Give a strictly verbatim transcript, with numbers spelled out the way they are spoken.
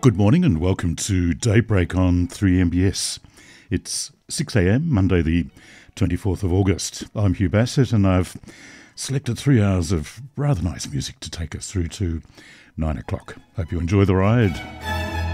Good morning and welcome to Daybreak on three M B S. It's six a m, Monday the twenty-fourth of August. I'm Hugh Bassett and I've selected three hours of rather nice music to take us through to nine o'clock. Hope you enjoy the ride.